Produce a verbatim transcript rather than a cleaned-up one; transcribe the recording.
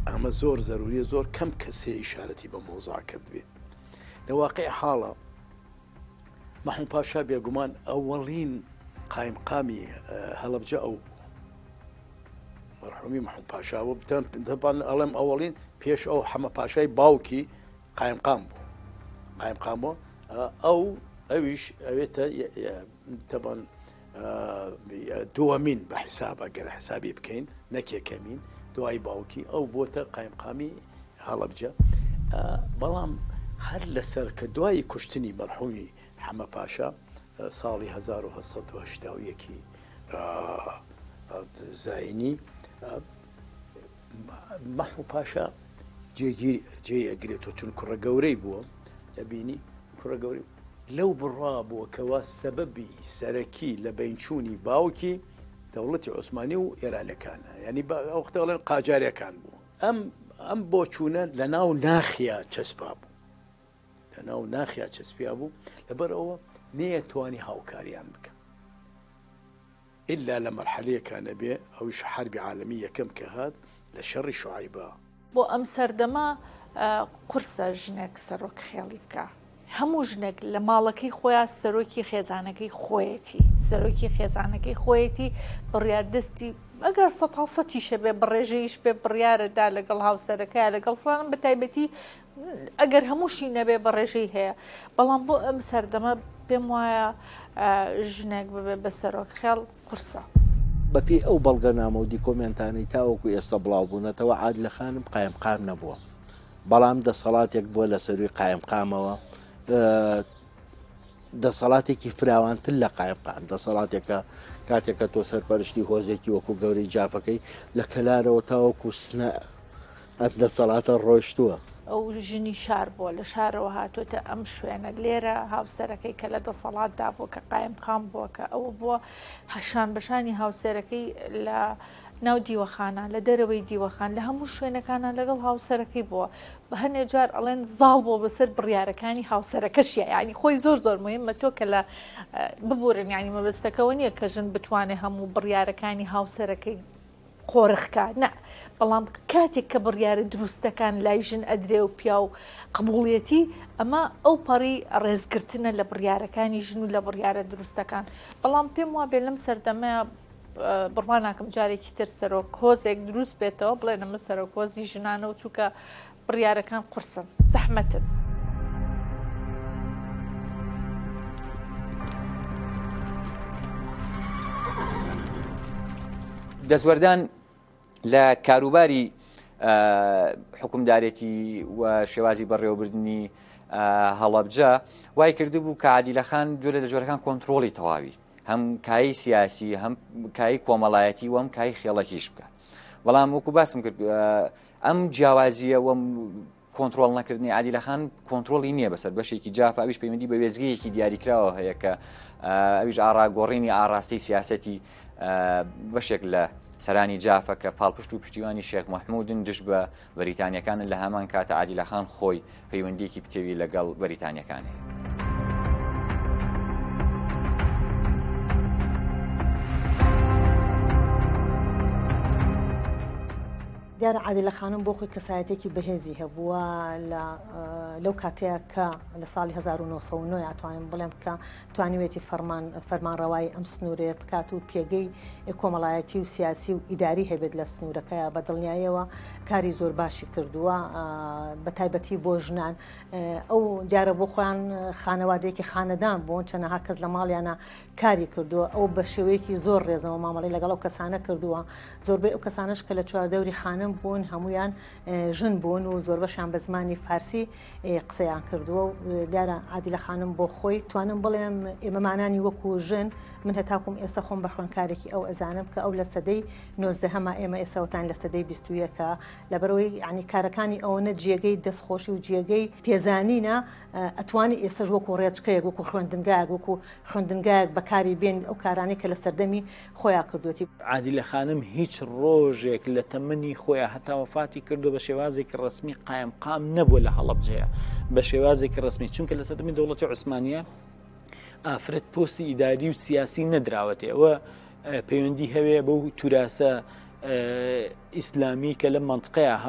ئەمە زۆر زەروریە زۆر کەم کەسێ ئیشارەتی بە مۆزوع کرد بێ لە واقع حاڵە مەحموود پاشا بێگومان ئەوەڵین قایمقامی هەڵەبجە ئەو مەرحومی مەحموود پاشاوە دەبان ئەڵێم ئەوەڵین پێش ئەو حەمە پاشای باوکی قایمقام بوو قایمقام بوو ئەو ئەویش ئەوێتە تەبان دووەمین بە حیساب ئەگەر حسابی بکەین نەکێکەمین دوای باوکی ئەو بۆتە قایمقامی هەڵەبجە بەڵام هەر لەسەر کە دوای کوشتنی مەرحومی حەمە پاشا ساڵی هەزار و هەشت سەد و هەشتا و یەکی زاینی مەحموود پاشا جێ ئەگرێتەوە چون کوڕە گەورەی بووە دەبینی کوڕە گەورەی لەو بڕوا بووە کەوا سەبەبی سەرەکی لە بینچوونی باوکی دەوڵەتی عوسمانی و ئێرانەکانە ینی ئەو وەختەڵێن قاجاریەکان بوو ئەم ئەم بۆ چوونە لە ناو ناخیا چەسپا بوو لە ناو ناخیا چەسپیا بوو لەبەرەوە نەیەتوانی هاوکاریان بکە ئللا لە مەرحەلەیەکانە بێ ئەویش حربی عالەمی یەکەم کە هات لە شەڕی شوعیبە بۆ ئەم سەردەما قورسە ژنێک سەرۆک خێڵی بکە هەموو ژنێک لە ماڵەکەی خۆیان سەرۆکی خێزانەکەی خۆیەتی سەرۆکی خێزانەکەی خۆیەتی بڕیاردەستی ئەگەر سەتاسەتیشە بێ بڕێژەیش بێ بڕیارەدا لەگەڵ هاوسەرەکەی لەگەڵ فڵان بە تایبەتی ئەگەر هەمووشی نەبێ بەڕێژەی هەیە بەڵام بۆ ئەم سەردەمە پێم وایە ژنێک ببێ بە سەرۆک خێڵ قورسە بەپێ ئەو بەڵگەنامە و دیکۆمنتانەی تاوەکو ئێستا بڵاو بوونەتەوە عادلە خانم قایمقام نەبووە بەڵام دەسەڵاتێک بووە لە سەروی قایمقامەوە دەسەڵاتێکی فراوانتر لە قایمقام دەسەڵاتێکە کاتێکە تۆ سەرپەرشتی هۆزێکی وەکو گەورەی جافەکەی لە کەلارەوە تاوەکو سنە ئەم دەسەڵاتە ڕۆیشتووە ئەو ژنی شار بووە لە شارەوە هاتوۆتە ئەم شوێنە لێرە هاوسەرەکەی کە لە دەسەڵاتدا بووە کە قایمقام بووە کە ئەوە بووە هەشان بەشانی هاوسەرەکەی لە ناو دیوەخانە لە دەرەوەی دیوەخان لە هەموو شوێنەکانە لەگەڵ هاوسەرەکەی بووە بە هەنێ جار ئەڵێن زاڵ بۆ بەسەر بڕیارەکانی هاوسەرەکەشیە ینی خۆی زۆر زۆر مهمە تۆ کە لە ببورن ینی مەبەستەکەەوە نییە کە ژن بتوانێت هەموو بڕیارەکانی هاوسەرەکەی قۆرخکە نە بەڵام کاتێک کە بڕیارە دروستەکان لای ژن ئەدرێ و پیا و قبوڵیەتی ئەمە ئەو پەڕی ڕێزگرتنە لە بڕیارەکانی ژن و لە بڕیارە دروستەکان بەڵام پێم وابێ لەم سەردەمەیە بڕوان ناکەم جارێکی تر سەرۆک کۆزێک دروست بێتەوە بڵێن ئەمە سەرۆک کۆزی ژنانە و چووکە بڕیارەکان قورسن زەحمەتن دەستوەردان لە کاروباری حکومدارێتی و شێوازی بەڕێوەبردننی هەڵەبجە وای کرده بوو کە عادیلە خان جۆرە لە جۆرەکان کۆنتترۆڵی تەواوی هەم کایی سیاسی هەم کایی کۆمەڵایەتی و ئەم کای خێڵەکیش بکات بەڵام وەکو باسم کرد ئەم جیاوازیە وەم کۆنتترۆل نەکردنی عادیلە خان کۆنتترۆلی نییە بەسەر بەشێکی جاف ئەویش پەیوەندی بە وێزگەیەکی دیاریکراوە هەیە کە ئەویش ئاڕاگۆڕینی ئاڕاستی سیاسەتی بەشێک لە سەرانی جافە کە پاڵپشت و پشتیوانی شێخ محمودن جشت بە بەریتانیەکانن لە هەمان کاتە عادیلە خان خۆی پەیوەندیەکی پتێوی لەگەڵ بەریتانیەکان هەیە دیارە عادیلە خانم بۆ خۆی کەسایەتێکی بەهێزی هەبووە لەو کاتەیە کە لە ساڵی هەزار و نۆ سەد و نۆ ئەتوانم بڵێم کە توانیوێتی فەرمانڕەوایی ئەم سنوورێ بکات و پێگەی کۆمەڵایەتی و سیاسی و ئیداری هەبێت لە سنوورەکەیە بە دڵنیاییەوە کاری زۆر باشی کردووە بە تایبەتی بۆ ژنان ئەو دیارە بۆ خۆیان خانەوادەیەکی خانەدان بوون چەنەها کەس لە ماڵیانە کاری کردووە ئەو بە شێوەیەکی زۆر ڕێزەوە مامەڵی لەگەڵ ئەو کەسانە کردووە زۆربەی ئەو کەسانش کە لە چواردەوری خانم بوون هەمویان ژن بوون و زۆر بەشیان بە زمانی فارسی قسەیان کردووە و دیارە عادیلە خانم بۆ خۆی توانم بڵێم ئێمەمانانی وەکو ژن من هەتاکوم ئێستا خۆم بە خوێندکارێکی ئەو ئەزانم کە ئەو لە سەدەی نۆزدەهەمە ئێمە ئێستاوەتان لە سەدەی بیست و یەکە لەبەرەوەی ینی کارەکانی ئەوەنە جێگەی دەستخۆشی و جێگەی پێزانینە ئەتوانی ئێستاش وەکو ڕێچکەیەک وەکو خوێندنگایەک وەکو خوێندنگایەک بەکاری بێن ئەو کارانەی کە لە سەردەمی خۆیان کردوێتی عادیلە خانم هیچ ڕۆژێک لە تەمەنی خۆیان هەتا وەفاتی کردو بە شێوازێکی ڕسمی قایمقام نەبووە لە هەڵەبجەیە بە شێوازێکی ڕسمی چونکە لە سەردەمی دەوڵەتی عوسمانیە ئافرەت پۆستی ئیداری و سیاسی نەدراوەتەوە پەیوەندی هەوێ بەو توراسە ئیسلامی کە لە منطقەیە